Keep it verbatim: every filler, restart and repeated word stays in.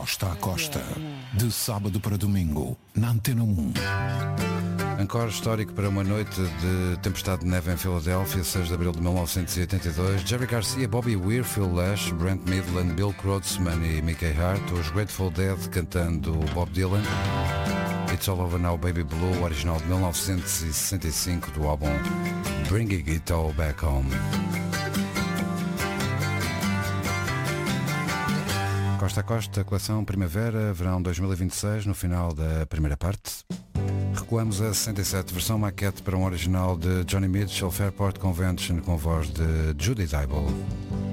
Costa a Costa, de sábado para domingo, na Antena um. Encore histórico para uma noite de tempestade de neve em Filadélfia, seis de abril de mil novecentos e oitenta e dois. Jerry Garcia, Bobby Weir, Phil Lesh, Brent Midland, Bill Kreutzmann e Mickey Hart. Os Grateful Dead cantando Bob Dylan. It's All Over Now Baby Blue, original de mil novecentos e sessenta e cinco do álbum Bringing It All Back Home. Costa a Costa, coleção Primavera, Verão dois mil e vinte e seis, no final da primeira parte. Recuamos a sessenta e sete, versão maquete para um original de Johnny Mitchell, Fairport Convention, com voz de Judy Dybel.